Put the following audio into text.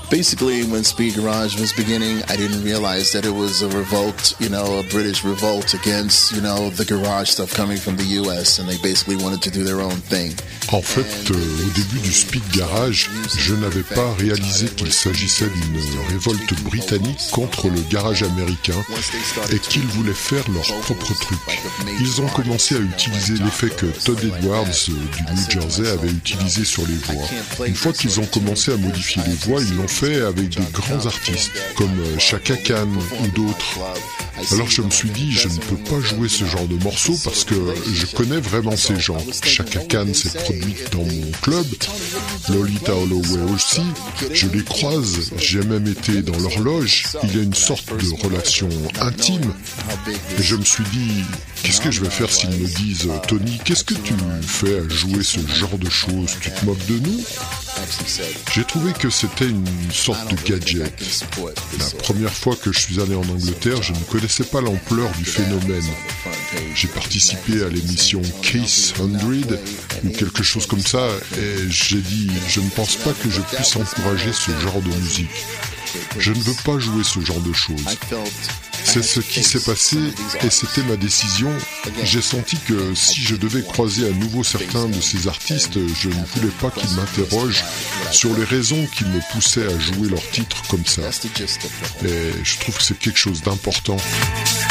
Basically, when Speed Garage was beginning, I didn't realize that it was a revolt, a British revolt against, the garage stuff coming from the US, and they basically wanted to do their own thing. En fait, au début du Speed Garage, je n'avais pas réalisé qu'il s'agissait d'une révolte britannique contre le garage américain et qu'ils voulaient faire leur propre truc. Ils ont commencé à utiliser l'effet que Todd Edwards du New Jersey avait utilisé sur les voix. Une fois qu'ils ont commencé à modifier les voix, ils l'ont fait avec des grands artistes comme Chaka Khan ou d'autres. Alors je me suis dit, je ne peux pas jouer ce genre de morceau parce que je connais vraiment ces gens. Chaka Khan s'est produite dans mon club, Lolita Holloway aussi, je les croise, j'ai même été dans leur loge, il y a une sorte de relation intime. Et je me suis dit, qu'est-ce que je vais faire s'ils me disent, Tony, qu'est-ce que tu fais à jouer ce genre de choses, tu te moques de nous ? J'ai trouvé que c'était une sorte de gadget. La première fois que je suis allé en Angleterre, je ne connaissais pas l'ampleur du phénomène. J'ai participé à l'émission Case 100 ou quelque chose comme ça et j'ai dit, je ne pense pas que je puisse encourager ce genre de musique. Je ne veux pas jouer ce genre de choses. C'est ce qui s'est passé et c'était ma décision. J'ai senti que si je devais croiser à nouveau certains de ces artistes, je ne voulais pas qu'ils m'interrogent sur les raisons qui me poussaient à jouer leurs titres comme ça. Et je trouve que c'est quelque chose d'important.